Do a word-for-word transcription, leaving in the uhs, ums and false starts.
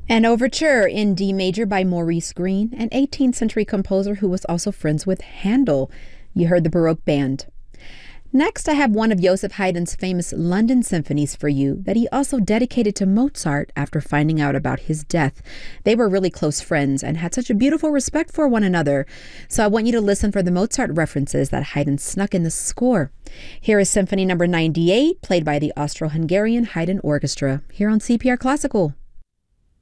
An overture in D major by Maurice Greene, an eighteenth century composer who was also friends with Handel. You heard the Baroque Band. Next, I have one of Joseph Haydn's famous London symphonies for you that he also dedicated to Mozart after finding out about his death. They were really close friends and had such a beautiful respect for one another. So I want you to listen for the Mozart references that Haydn snuck in the score. Here is Symphony number ninety-eight, played by the Austro-Hungarian Haydn Orchestra, here on C P R Classical.